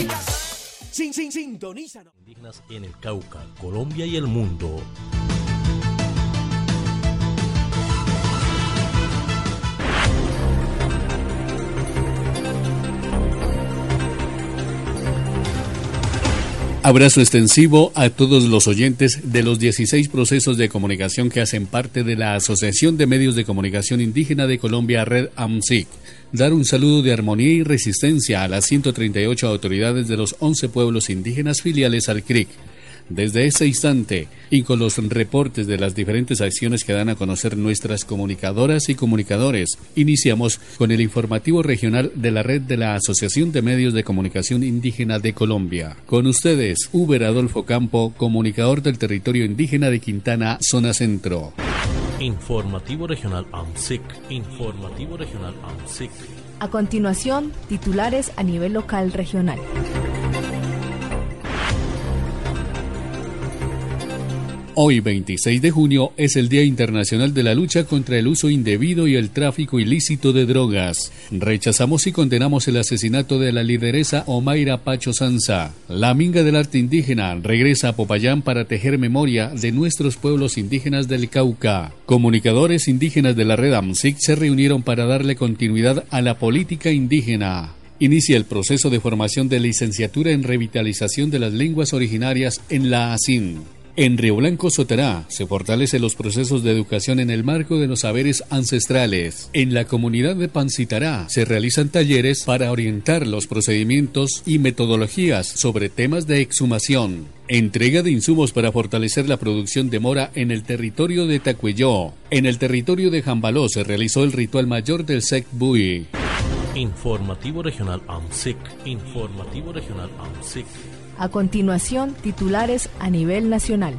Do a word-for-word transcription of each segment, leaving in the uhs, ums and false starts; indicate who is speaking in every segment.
Speaker 1: Sin, sin, sintoniza.
Speaker 2: Indígenas en el Cauca, Colombia y el mundo.
Speaker 3: Abrazo extensivo a todos los oyentes de los dieciséis procesos de comunicación que hacen parte de la Asociación de Medios de Comunicación Indígena de Colombia, Red A M S I C. Dar un saludo de armonía y resistencia a las ciento treinta y ocho autoridades de los once pueblos indígenas filiales al C R I C. Desde ese instante, y con los reportes de las diferentes acciones que dan a conocer nuestras comunicadoras y comunicadores, iniciamos con el informativo regional de la red de la Asociación de Medios de Comunicación Indígena de Colombia. Con ustedes, Uber Adolfo Campo, comunicador del territorio indígena de Quintana, zona centro.
Speaker 2: Informativo regional A M S I C. Informativo regional A M S I C.
Speaker 4: A continuación, titulares a nivel local regional.
Speaker 3: Hoy, veintiséis de junio, es el Día Internacional de la Lucha contra el Uso Indebido y el Tráfico Ilícito de Drogas. Rechazamos y condenamos el asesinato de la lideresa Omaira Pacho Sanza. La Minga del Arte Indígena regresa a Popayán para tejer memoria de nuestros pueblos indígenas del Cauca. Comunicadores indígenas de la red A M S I C se reunieron para darle continuidad a la política indígena. Inicia el proceso de formación de licenciatura en revitalización de las lenguas originarias en la A S I N. En Río Blanco, Sotará, se fortalecen los procesos de educación en el marco de los saberes ancestrales. En la comunidad de Pancitará se realizan talleres para orientar los procedimientos y metodologías sobre temas de exhumación. Entrega de insumos para fortalecer la producción de mora en el territorio de Tacuelló. En el territorio de Jambaló se realizó el ritual mayor del Sec-Bui.
Speaker 2: Informativo regional A M S I C. Informativo regional A M S I C.
Speaker 4: A continuación, titulares a nivel nacional.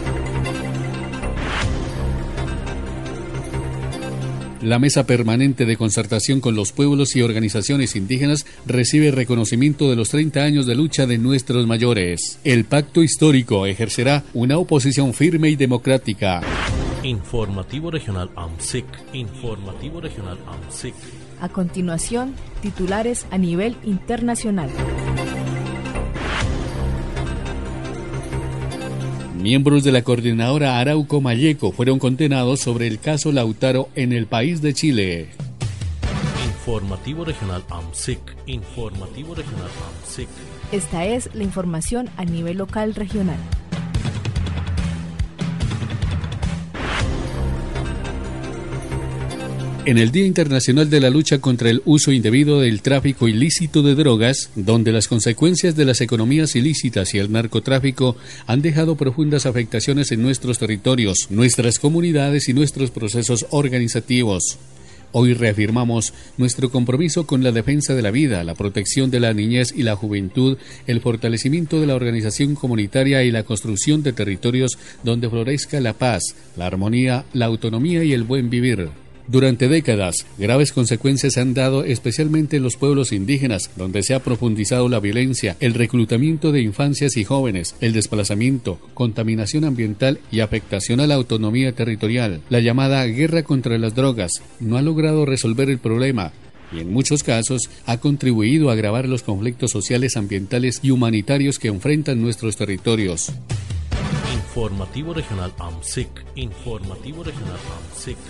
Speaker 3: La Mesa Permanente de Concertación con los Pueblos y Organizaciones Indígenas recibe reconocimiento de los treinta años de lucha de nuestros mayores. El pacto histórico ejercerá una oposición firme y democrática.
Speaker 2: Informativo regional A M S I C. Informativo regional A M S I C.
Speaker 4: A continuación, titulares a nivel internacional.
Speaker 3: Miembros de la coordinadora Arauco Mayeco fueron condenados sobre el caso Lautaro en el país de Chile.
Speaker 2: Informativo regional A M S I C. Informativo regional A M S I C.
Speaker 4: Esta es la información a nivel local regional.
Speaker 3: En el Día Internacional de la Lucha contra el Uso Indebido del Tráfico Ilícito de Drogas, donde las consecuencias de las economías ilícitas y el narcotráfico han dejado profundas afectaciones en nuestros territorios, nuestras comunidades y nuestros procesos organizativos. Hoy reafirmamos nuestro compromiso con la defensa de la vida, la protección de la niñez y la juventud, el fortalecimiento de la organización comunitaria y la construcción de territorios donde florezca la paz, la armonía, la autonomía y el buen vivir. Durante décadas, graves consecuencias se han dado especialmente en los pueblos indígenas, donde se ha profundizado la violencia, el reclutamiento de infancias y jóvenes, el desplazamiento, contaminación ambiental y afectación a la autonomía territorial. La llamada guerra contra las drogas no ha logrado resolver el problema y en muchos casos ha contribuido a agravar los conflictos sociales, ambientales y humanitarios que enfrentan nuestros territorios.
Speaker 2: Informativo regional A M S I C. Informativo regional A M S I C.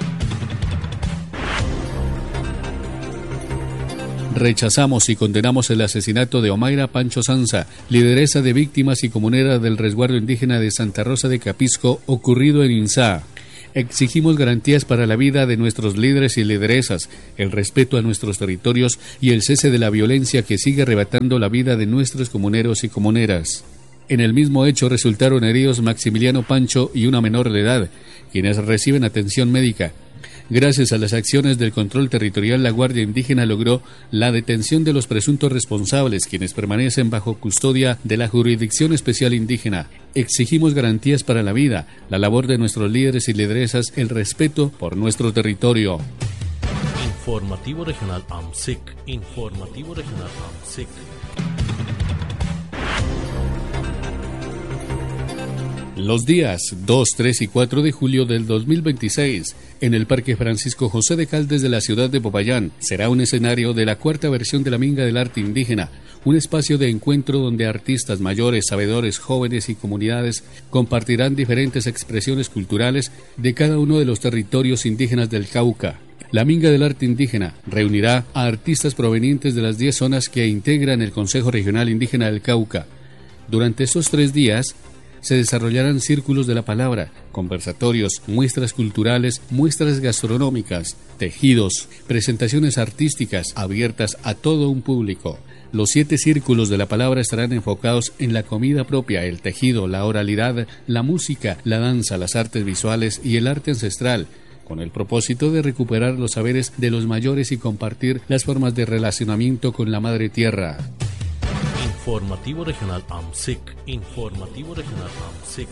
Speaker 3: Rechazamos y condenamos el asesinato de Omaira Pancho Sanza, lideresa de víctimas y comunera del resguardo indígena de Santa Rosa de Capisco, ocurrido en Insá. Exigimos garantías para la vida de nuestros líderes y lideresas, el respeto a nuestros territorios y el cese de la violencia que sigue arrebatando la vida de nuestros comuneros y comuneras. En el mismo hecho resultaron heridos Maximiliano Pancho y una menor de edad, quienes reciben atención médica. Gracias a las acciones del control territorial, la Guardia Indígena logró la detención de los presuntos responsables, quienes permanecen bajo custodia de la Jurisdicción Especial Indígena. Exigimos garantías para la vida, la labor de nuestros líderes y lideresas, el respeto por nuestro territorio.
Speaker 2: Informativo regional A M S I C. Informativo regional A M S I C.
Speaker 3: Los días dos, tres y cuatro de julio del dos mil veintiséis, en el Parque Francisco José de Caldes de la ciudad de Popayán, será un escenario de la cuarta versión de la Minga del Arte Indígena, un espacio de encuentro donde artistas mayores, sabedores, jóvenes y comunidades compartirán diferentes expresiones culturales de cada uno de los territorios indígenas del Cauca. La Minga del Arte Indígena reunirá a artistas provenientes de las diez zonas que integran el Consejo Regional Indígena del Cauca. Durante estos tres días, se desarrollarán círculos de la palabra, conversatorios, muestras culturales, muestras gastronómicas, tejidos, presentaciones artísticas abiertas a todo un público. Los siete círculos de la palabra estarán enfocados en la comida propia, el tejido, la oralidad, la música, la danza, las artes visuales y el arte ancestral, con el propósito de recuperar los saberes de los mayores y compartir las formas de relacionamiento con la Madre Tierra.
Speaker 2: Informativo Regional A M S I C. Informativo Regional A M S I C.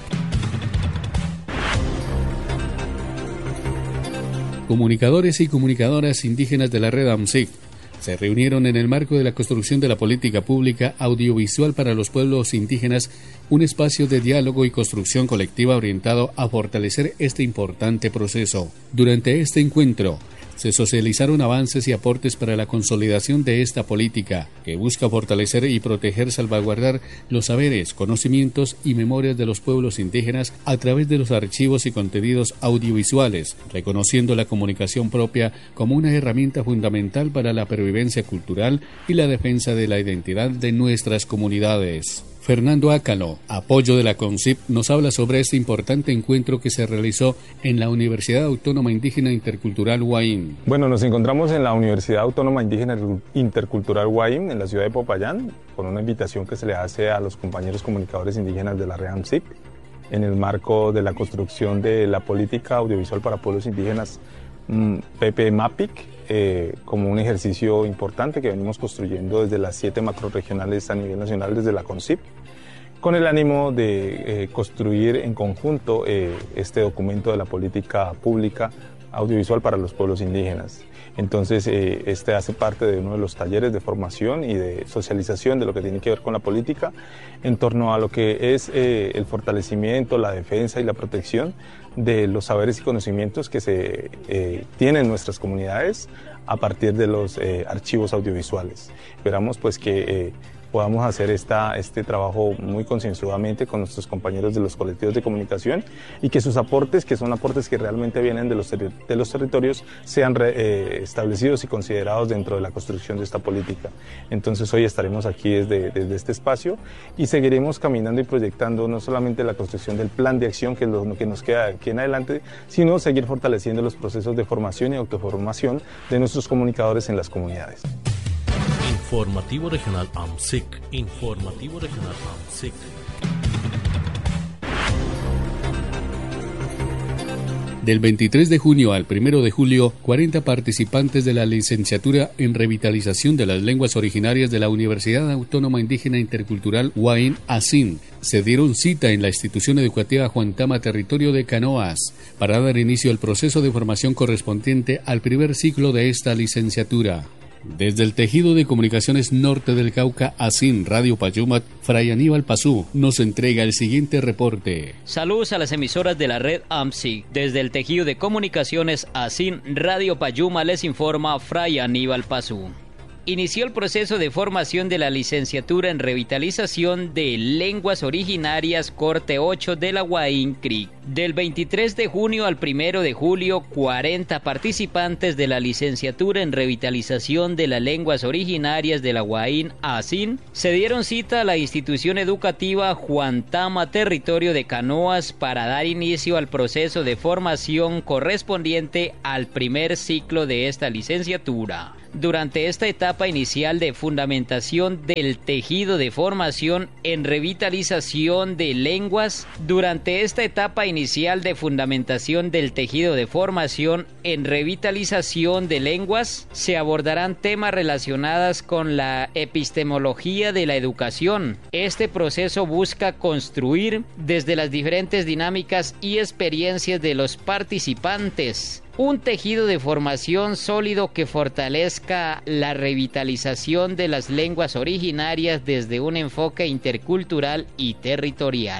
Speaker 3: Comunicadores y comunicadoras indígenas de la red A M S I C se reunieron en el marco de la construcción de la política pública audiovisual para los pueblos indígenas, un espacio de diálogo y construcción colectiva orientado a fortalecer este importante proceso. Durante este encuentro, se socializaron avances y aportes para la consolidación de esta política, que busca fortalecer y proteger, salvaguardar los saberes, conocimientos y memorias de los pueblos indígenas a través de los archivos y contenidos audiovisuales, reconociendo la comunicación propia como una herramienta fundamental para la pervivencia cultural y la defensa de la identidad de nuestras comunidades. Fernando Ácalo, apoyo de la CONCIP, nos habla sobre este importante encuentro que se realizó en la Universidad Autónoma Indígena Intercultural Huaín.
Speaker 1: Bueno, nos encontramos en la Universidad Autónoma Indígena Intercultural Huaín, en la ciudad de Popayán, con una invitación que se le hace a los compañeros comunicadores indígenas de la red A M S I C, en el marco de la construcción de la política audiovisual para pueblos indígenas P P MAPIC, eh, como un ejercicio importante que venimos construyendo desde las siete macrorregionales a nivel nacional, desde la CONCIP, con el ánimo de eh, construir en conjunto eh, este documento de la política pública audiovisual para los pueblos indígenas. Entonces, eh, este hace parte de uno de los talleres de formación y de socialización de lo que tiene que ver con la política en torno a lo que es eh, el fortalecimiento, la defensa y la protección de los saberes y conocimientos que se eh, tienen en nuestras comunidades a partir de los eh, archivos audiovisuales. Esperamos pues que eh, podamos hacer esta, este trabajo muy concienzudamente con nuestros compañeros de los colectivos de comunicación y que sus aportes, que son aportes que realmente vienen de los, de los territorios, sean re, eh, establecidos y considerados dentro de la construcción de esta política. Entonces hoy estaremos aquí desde, desde este espacio y seguiremos caminando y proyectando no solamente la construcción del plan de acción, que es lo que nos queda aquí en adelante, sino seguir fortaleciendo los procesos de formación y autoformación de nuestros comunicadores en las comunidades.
Speaker 2: Informativo Regional A M S I C. Informativo Regional A M S I C.
Speaker 3: Del veintitrés de junio al primero de julio, cuarenta participantes de la licenciatura en revitalización de las lenguas originarias de la Universidad Autónoma Indígena Intercultural Huaín ASIN se dieron cita en la institución educativa Juan Tama, territorio de Canoas, para dar inicio al proceso de formación correspondiente al primer ciclo de esta licenciatura. Desde el Tejido de Comunicaciones Norte del Cauca, ASIN Radio Payumat, Fray Aníbal Pazú nos entrega el siguiente reporte.
Speaker 5: Saludos a las emisoras de la red A M S I C. Desde el Tejido de Comunicaciones ASIN Radio Payuma les informa Fray Aníbal Pazú. Inició el proceso de formación de la licenciatura en revitalización de lenguas originarias Corte ocho de la Huaín Creek. Del veintitrés de junio al primero de julio, cuarenta participantes de la licenciatura en revitalización de las lenguas originarias de la Huaín ASIN se dieron cita a la institución educativa Juan Tama, territorio de Canoas, para dar inicio al proceso de formación correspondiente al primer ciclo de esta licenciatura. Durante esta etapa inicial de fundamentación del tejido de formación en revitalización de lenguas, durante esta etapa inicial de fundamentación del tejido de formación en revitalización de lenguas, se abordarán temas relacionados con la epistemología de la educación. Este proceso busca construir desde las diferentes dinámicas y experiencias de los participantes un tejido de formación sólido que fortalezca la revitalización de las lenguas originarias desde un enfoque intercultural y territorial.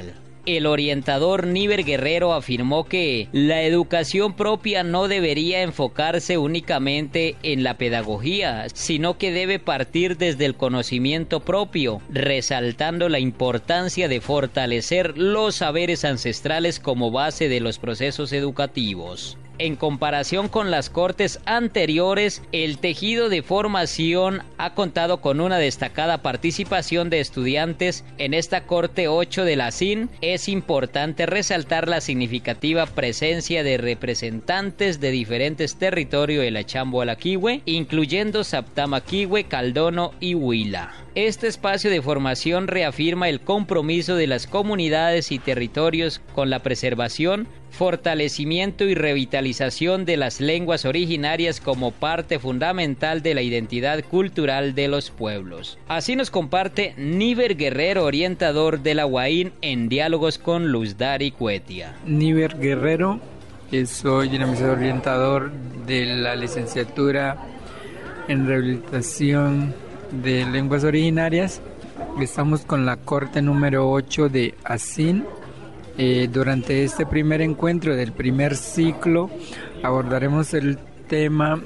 Speaker 5: el orientador Níver Guerrero afirmó que la educación propia no debería enfocarse únicamente en la pedagogía, sino que debe partir desde el conocimiento propio, resaltando la importancia de fortalecer los saberes ancestrales como base de los procesos educativos. En comparación con las cortes anteriores, el tejido de formación ha contado con una destacada participación de estudiantes. En esta corte ocho de la S I N es importante resaltar la significativa presencia de representantes de diferentes territorios de la Chamboalaquihue, incluyendo Saptamaquihue, Caldono y Huila. Este espacio de formación reafirma el compromiso de las comunidades y territorios con la preservación, fortalecimiento y revitalización de las lenguas originarias como parte fundamental de la identidad cultural de los pueblos. Así nos comparte Níver Guerrero, orientador de la Huaín, en diálogos con Luz Dari Cuetia.
Speaker 6: Níver Guerrero, que soy dinamizador orientador de la licenciatura en rehabilitación de lenguas originarias. Estamos con la corte número ocho de A S I N. Eh, durante este primer encuentro del primer ciclo abordaremos el tema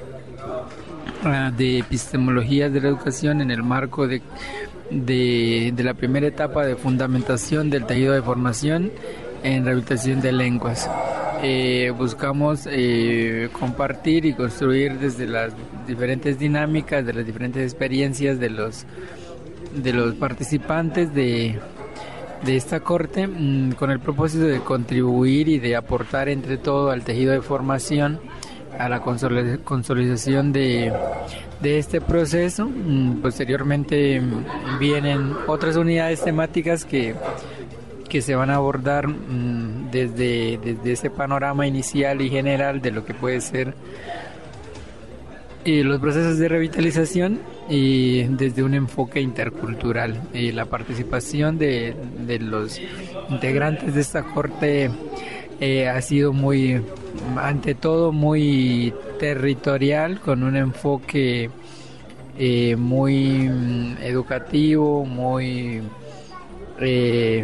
Speaker 6: uh, de epistemologías de la educación en el marco de, de, de la primera etapa de fundamentación del tejido de formación en rehabilitación de lenguas. Eh, buscamos eh, compartir y construir desde las diferentes dinámicas, de las diferentes experiencias de los, de los participantes de de esta corte, mmm, con el propósito de contribuir y de aportar entre todo al tejido de formación, a la consolidación de, de este proceso. Mmm, posteriormente mmm, vienen otras unidades temáticas que, que se van a abordar mmm, desde, desde ese panorama inicial y general de lo que puede ser y los procesos de revitalización y desde un enfoque intercultural. Y la participación de, de los integrantes de esta corte eh, ha sido muy, ante todo, muy territorial, con un enfoque eh, muy educativo, muy eh,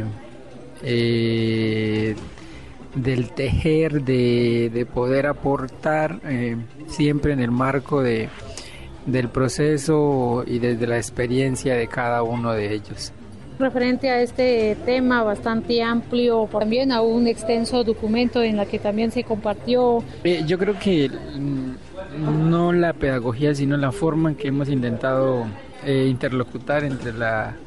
Speaker 6: eh, del tejer, de, de poder aportar eh, siempre en el marco de, del proceso y desde la experiencia de cada uno de ellos.
Speaker 7: Referente a este tema bastante amplio, también a un extenso documento en el que también se compartió.
Speaker 6: Eh, yo creo que no la pedagogía, sino la forma en que hemos intentado eh, interlocutar entre la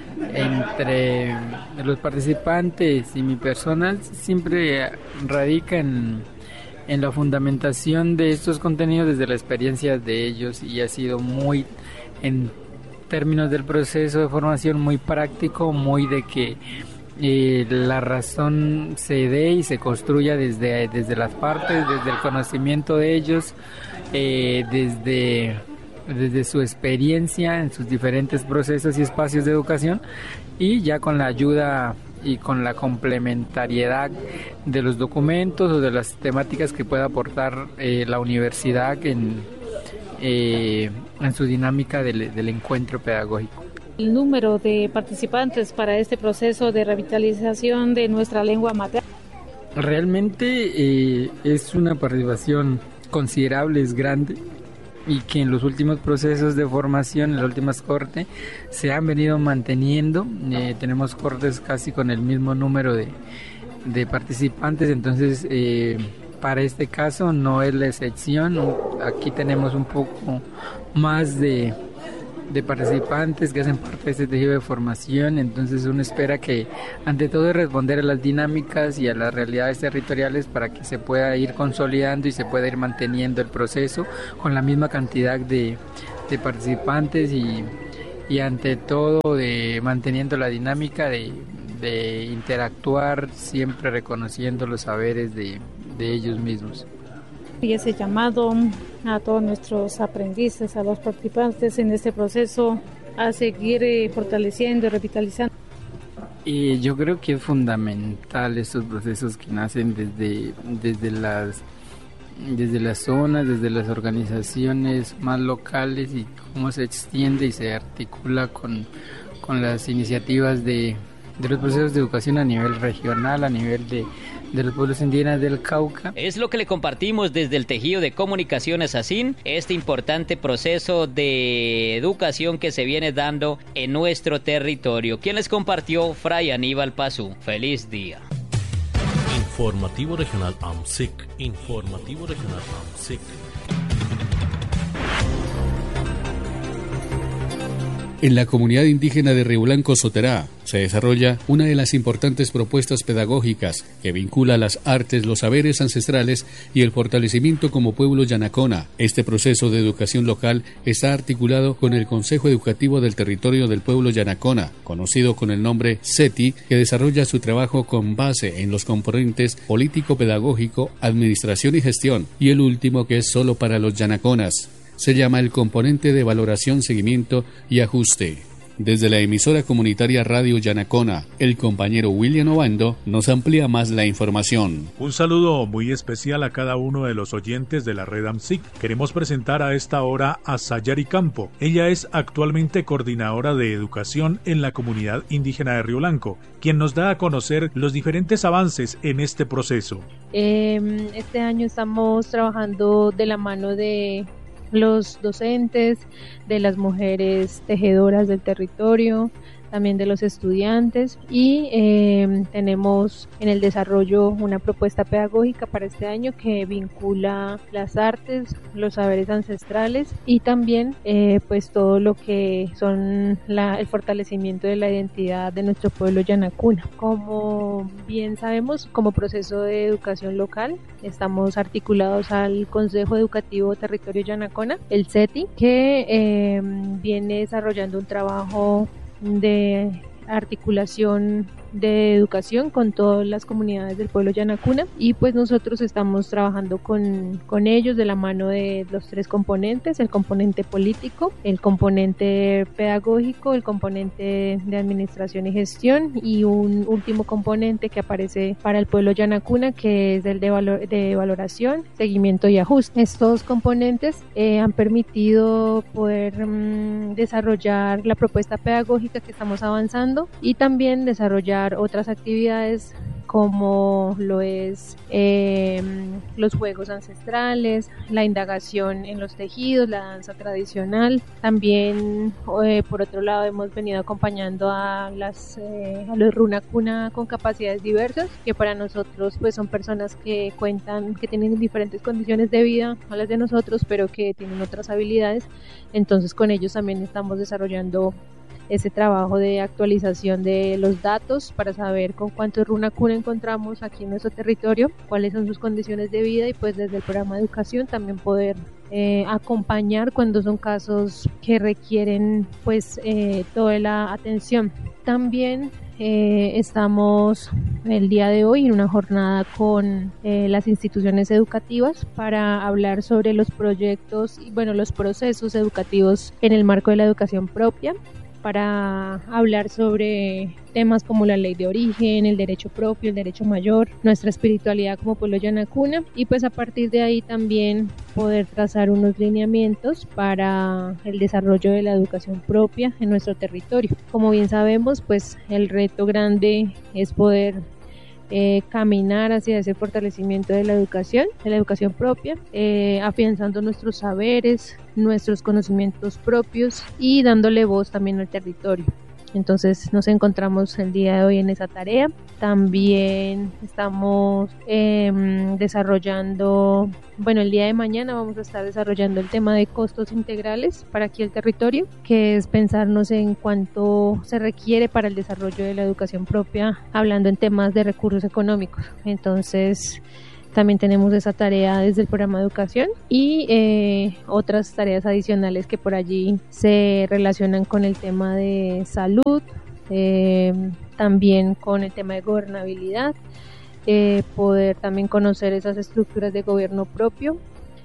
Speaker 6: entre los participantes y mi persona siempre radica en, en la fundamentación de estos contenidos desde la experiencia de ellos, y ha sido muy, en términos del proceso de formación, muy práctico, muy de que eh, la razón se dé y se construya desde, desde las partes, desde el conocimiento de ellos, eh, desde... desde su experiencia en sus diferentes procesos y espacios de educación, y ya con la ayuda y con la complementariedad de los documentos o de las temáticas que pueda aportar eh, la universidad en, eh, en su dinámica del, del encuentro pedagógico.
Speaker 7: El número de participantes para este proceso de revitalización de nuestra lengua materna.
Speaker 6: Realmente eh, es una participación considerable, es grande, y que en los últimos procesos de formación, en las últimas cortes, se han venido manteniendo. Eh, tenemos cortes casi con el mismo número de, de participantes, entonces eh, para este caso no es la excepción. Aquí tenemos un poco más de, de participantes que hacen parte de este tejido de formación, entonces uno espera que ante todo responder a las dinámicas y a las realidades territoriales para que se pueda ir consolidando y se pueda ir manteniendo el proceso con la misma cantidad de, de participantes y, y ante todo de manteniendo la dinámica de, de interactuar, siempre reconociendo los saberes de, de ellos mismos.
Speaker 7: Y ese llamado a todos nuestros aprendices, a los participantes en este proceso, a seguir eh, fortaleciendo y revitalizando.
Speaker 6: Y yo creo que es fundamental estos procesos que nacen desde, desde, las, desde las zonas, desde las organizaciones más locales, y cómo se extiende y se articula con, con las iniciativas de, de los procesos de educación a nivel regional, a nivel de, de los pueblos indígenas del Cauca.
Speaker 5: Es lo que le compartimos desde el Tejido de Comunicaciones ASIN, este importante proceso de educación que se viene dando en nuestro territorio. ¿Quién les compartió? Fray Aníbal Pazú. Feliz día.
Speaker 2: Informativo Regional AMSIC. Informativo Regional AMSIC.
Speaker 3: En la comunidad indígena de Río Blanco, Soterá, se desarrolla una de las importantes propuestas pedagógicas que vincula las artes, los saberes ancestrales y el fortalecimiento como pueblo yanacona. Este proceso de educación local está articulado con el Consejo Educativo del Territorio del Pueblo Yanacona, conocido con el nombre CETI, que desarrolla su trabajo con base en los componentes político-pedagógico, administración y gestión, y el último, que es solo para los yanaconas, se llama el componente de valoración, seguimiento y ajuste. Desde la emisora comunitaria Radio Yanacona, el compañero William Obando nos amplía más la información.
Speaker 8: Un saludo muy especial a cada uno de los oyentes de la red AMSIC. Queremos presentar a esta hora a Sayari Campo. Ella es actualmente coordinadora de educación en la comunidad indígena de Río Blanco, quien nos da a conocer los diferentes avances en este proceso.
Speaker 9: Eh, este año estamos trabajando de la mano de los docentes, de las mujeres tejedoras del territorio, también de los estudiantes, y eh, tenemos en el desarrollo una propuesta pedagógica para este año que vincula las artes, los saberes ancestrales y también eh, pues todo lo que son la, el fortalecimiento de la identidad de nuestro pueblo yanacuna. Como bien sabemos, como proceso de educación local estamos articulados al Consejo Educativo Territorio Yanacona, el CETI, que eh, viene desarrollando un trabajo de articulación de educación con todas las comunidades del pueblo yanacuna, y pues nosotros estamos trabajando con, con ellos de la mano de los tres componentes: el componente político, el componente pedagógico, el componente de administración y gestión, y un último componente que aparece para el pueblo yanacuna, que es el de, valor, de valoración, seguimiento y ajuste. Estos componentes eh, han permitido poder mmm, desarrollar la propuesta pedagógica que estamos avanzando y también desarrollar otras actividades como lo es eh, los juegos ancestrales, la indagación en los tejidos, la danza tradicional. También eh, por otro lado hemos venido acompañando a las eh, a los runacuna con capacidades diversas, que para nosotros pues son personas que cuentan, que tienen diferentes condiciones de vida a las de nosotros, pero que tienen otras habilidades. Entonces con ellos también estamos desarrollando ese trabajo de actualización de los datos para saber con cuántos runacuna encontramos aquí en nuestro territorio, cuáles son sus condiciones de vida, y pues desde el programa de educación también poder eh, acompañar cuando son casos que requieren pues eh, toda la atención. También eh, estamos el día de hoy en una jornada con eh, las instituciones educativas para hablar sobre los proyectos y bueno los procesos educativos en el marco de la educación propia, para hablar sobre temas como la ley de origen, el derecho propio, el derecho mayor, nuestra espiritualidad como pueblo yanacuna, y pues a partir de ahí también poder trazar unos lineamientos para el desarrollo de la educación propia en nuestro territorio. Como bien sabemos, pues el reto grande es poder Eh, caminar hacia ese fortalecimiento de la educación, de la educación propia, eh, afianzando nuestros saberes, nuestros conocimientos propios y dándole voz también al territorio. Entonces nos encontramos el día de hoy en esa tarea. También estamos eh, desarrollando, bueno, el día de mañana vamos a estar desarrollando el tema de costos integrales para aquí el territorio, que es pensarnos en cuánto se requiere para el desarrollo de la educación propia, hablando en temas de recursos económicos. Entonces también tenemos esa tarea desde el programa de educación y eh, otras tareas adicionales que por allí se relacionan con el tema de salud, eh, también con el tema de gobernabilidad, eh, poder también conocer esas estructuras de gobierno propio.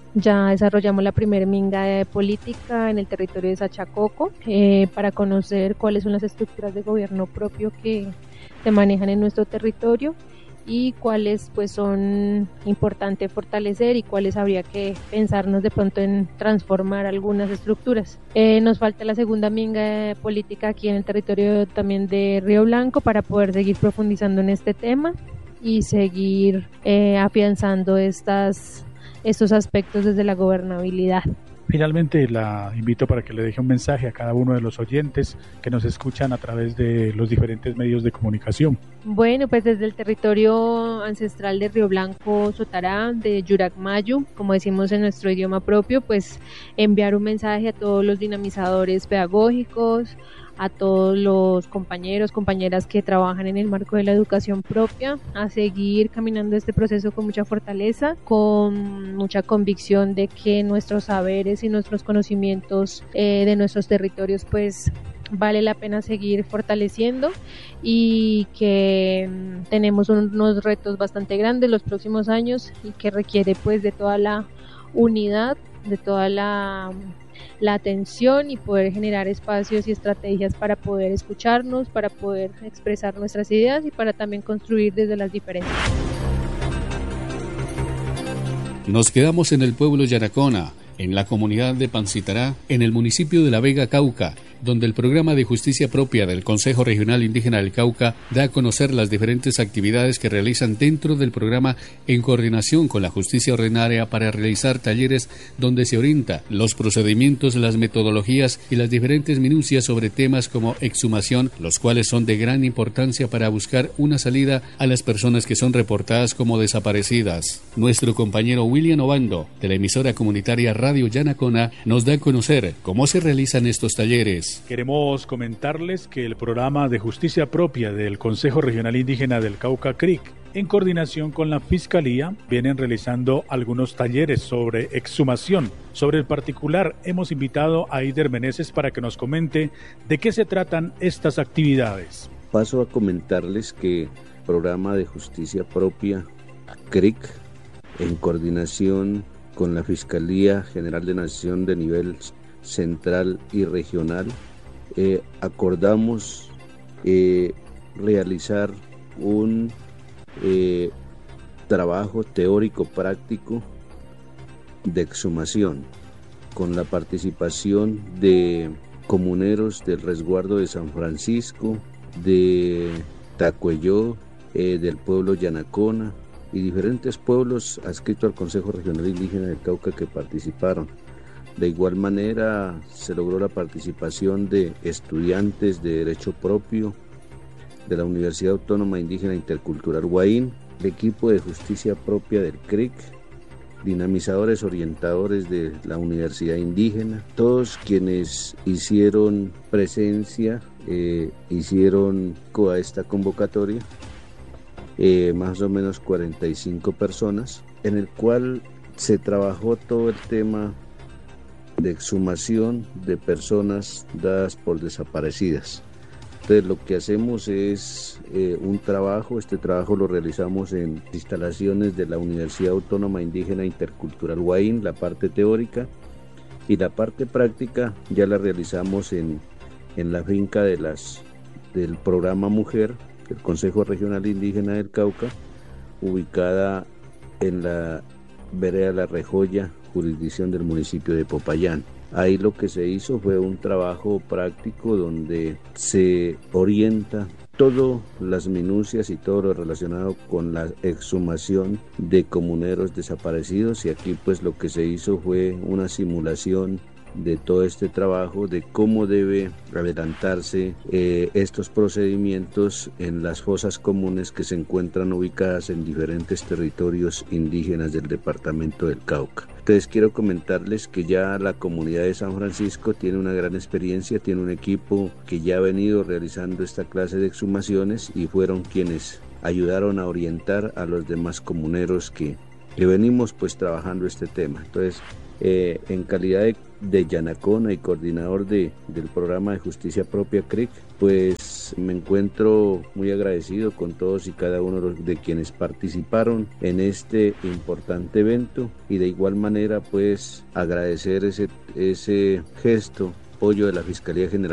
Speaker 9: Ya desarrollamos la primera minga de política en el territorio de Sachacoco eh, para conocer cuáles son las estructuras de gobierno propio que se manejan en nuestro territorio. y cuáles pues son importantes fortalecer y cuáles habría que pensarnos de pronto en transformar algunas estructuras. Eh, nos falta la segunda minga política aquí en el territorio también de Río Blanco para poder seguir profundizando en este tema y seguir eh, afianzando estas, estos aspectos desde la gobernabilidad.
Speaker 8: Finalmente la invito para que le deje un mensaje a cada uno de los oyentes que nos escuchan a través de los diferentes medios de comunicación.
Speaker 9: Bueno, pues desde el territorio ancestral de Río Blanco, Sotará, de Yuracmayo, como decimos en nuestro idioma propio, pues enviar un mensaje a todos los dinamizadores pedagógicos, a todos los compañeros, compañeras que trabajan en el marco de la educación propia, a seguir caminando este proceso con mucha fortaleza, con mucha convicción de que nuestros saberes y nuestros conocimientos eh, de nuestros territorios pues vale la pena seguir fortaleciendo y que mm, tenemos unos retos bastante grandes los próximos años y que requiere pues de toda la unidad, de toda la la atención y poder generar espacios y estrategias para poder escucharnos, para poder expresar nuestras ideas y para también construir desde las diferencias.
Speaker 3: Nos quedamos en el pueblo Yanacona, en la comunidad de Pancitará, en el municipio de La Vega, Cauca, donde el programa de justicia propia del Consejo Regional Indígena del Cauca da a conocer las diferentes actividades que realizan dentro del programa en coordinación con la justicia ordinaria para realizar talleres donde se orienta los procedimientos, las metodologías y las diferentes minucias sobre temas como exhumación, los cuales son de gran importancia para buscar una salida a las personas que son reportadas como desaparecidas. Nuestro compañero William Obando, de la emisora comunitaria Radio Yanacona, nos da a conocer cómo se realizan estos talleres.
Speaker 8: Queremos comentarles que el programa de justicia propia del Consejo Regional Indígena del Cauca C R I C, en coordinación con la Fiscalía, vienen realizando algunos talleres sobre exhumación. Sobre el particular, hemos invitado a Eider Meneses para que nos comente de qué se tratan estas actividades.
Speaker 10: Paso a comentarles que el programa de justicia propia C R I C, en coordinación con la Fiscalía General de Nación de nivel central y regional, eh, acordamos eh, realizar un eh, trabajo teórico práctico de exhumación con la participación de comuneros del resguardo de San Francisco, de Tacuelló, eh, del pueblo Yanacona y diferentes pueblos adscritos al Consejo Regional Indígena del Cauca que participaron. De igual manera se logró la participación de estudiantes de Derecho Propio de la Universidad Autónoma Indígena Intercultural Huaín, el equipo de justicia propia del C R I C, dinamizadores orientadores de la Universidad Indígena, todos quienes hicieron presencia, eh, hicieron a esta convocatoria, eh, más o menos cuarenta y cinco personas, en el cual se trabajó todo el tema de exhumación de personas dadas por desaparecidas. Entonces lo que hacemos es eh, un trabajo, este trabajo lo realizamos en instalaciones de la Universidad Autónoma Indígena Intercultural Huaín, la parte teórica, y la parte práctica ya la realizamos en, en la finca de las, del programa Mujer, del Consejo Regional Indígena del Cauca, ubicada en la vereda La Rejoya, jurisdicción del municipio de Popayán. Ahí lo que se hizo fue un trabajo práctico donde se orienta todas las minucias y todo lo relacionado con la exhumación de comuneros desaparecidos, y aquí pues lo que se hizo fue una simulación de todo este trabajo, de cómo debe adelantarse eh, estos procedimientos en las fosas comunes que se encuentran ubicadas en diferentes territorios indígenas del departamento del Cauca. Entonces quiero comentarles que ya la comunidad de San Francisco tiene una gran experiencia, tiene un equipo que ya ha venido realizando esta clase de exhumaciones y fueron quienes ayudaron a orientar a los demás comuneros que, que venimos pues trabajando este tema. Entonces Eh, en calidad de, de Yanacona y coordinador de, del programa de justicia propia C R I C, pues me encuentro muy agradecido con todos y cada uno de, los, de quienes participaron en este importante evento, y de igual manera pues agradecer ese, ese gesto, apoyo de la Fiscalía General